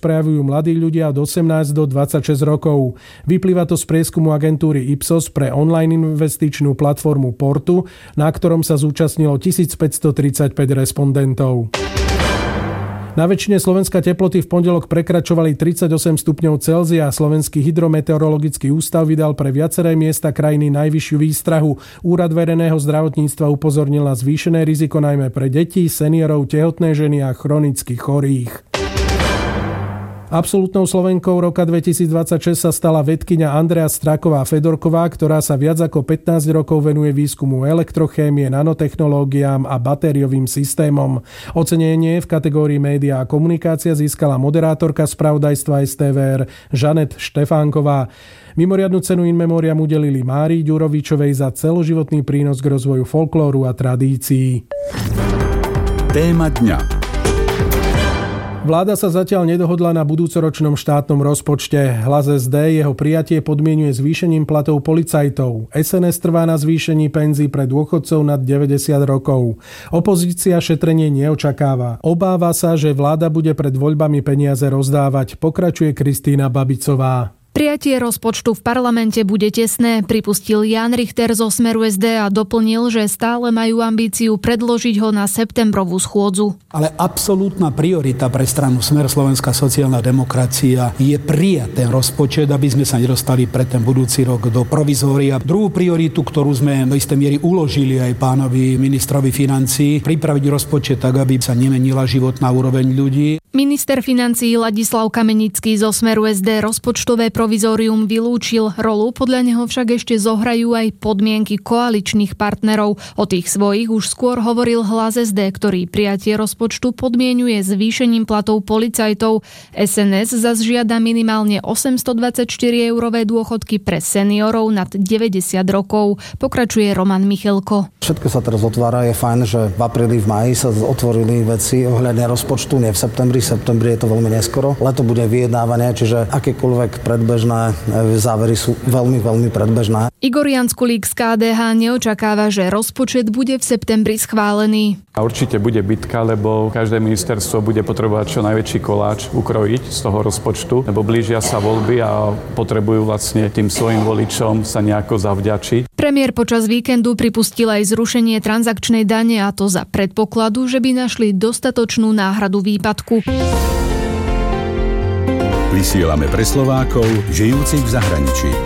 prejavujú mladí ľudia od 18 do 26 rokov. Vyplýva to z prieskumu agentúry Ipsos pre online investičnú platformu Portu, na ktorom sa zúčastnilo 1535 respondentov. Na väčšine Slovenska teploty v pondelok prekračovali 38 stupňov Celzia. Slovenský hydrometeorologický ústav vydal pre viaceré miesta krajiny najvyššiu výstrahu. Úrad verejného zdravotníctva upozornil na zvýšené riziko najmä pre deti, seniorov, tehotné ženy a chronicky chorých. Absolútnou Slovenkou roka 2026 sa stala vedkyňa Andrea Straková-Fedorková, ktorá sa viac ako 15 rokov venuje výskumu elektrochémie, nanotechnológiám a batériovým systémom. Ocenenie v kategórii média a komunikácia získala moderátorka spravodajstva STVR Žanet Štefánková. Mimoriadnu cenu in memoriam udelili Márii Ďurovičovej za celoživotný prínos k rozvoju folklóru a tradícií. Téma dňa. Vláda sa zatiaľ nedohodla na budúcoročnom štátnom rozpočte. Hlas SD jeho prijatie podmienuje zvýšením platov policajtov. SNS trvá na zvýšení penzií pre dôchodcov nad 90 rokov. Opozícia šetrenie neočakáva. Obáva sa, že vláda bude pred voľbami peniaze rozdávať, pokračuje Kristína Babicová. Prijatie rozpočtu v parlamente bude tesné, pripustil Ján Richter zo Smeru SD a doplnil, že stále majú ambíciu predložiť ho na septembrovú schôdzu. Ale absolútna priorita pre stranu Smer Slovenská sociálna demokracia je prijať ten rozpočet, aby sme sa nedostali pre ten budúci rok do provizória. Druhú prioritu, ktorú sme do istej miery uložili aj pánovi ministrovi financií, pripraviť rozpočet tak, aby sa nemenila životná úroveň ľudí. Minister financií Ladislav Kamenický zo Smeru SD rozpočtové provizórium vylúčil. Rolu podľa neho však ešte zohrajú aj podmienky koaličných partnerov. O tých svojich už skôr hovoril Hlas SD, ktorý prijatie rozpočtu podmienuje zvýšením platov policajtov. SNS zas žiada minimálne 824-eurové dôchodky pre seniorov nad 90 rokov. Pokračuje Roman Michelko. Všetko sa teraz otvára, je fajn, že v apríli, v máji sa otvorili veci ohľadne rozpočtu, nie v septembri. V septembri je to veľmi neskoro. Leto bude vyjednávanie, čiže akékoľvek predbežné závery sú veľmi, veľmi predbežné. Igor Janskulík z KDH neočakáva, že rozpočet bude v septembri schválený. A určite bude bitka, lebo každé ministerstvo bude potrebovať čo najväčší koláč ukrojiť z toho rozpočtu, lebo blížia sa voľby a potrebujú vlastne tým svojim voličom sa nejako zavďačiť. Premiér počas víkendu pripustil aj zrušenie transakčnej dane, a to za predpokladu, že by našli dostatočnú náhradu výpadku. Vysielame pre Slovákov žijúcich v zahraničí.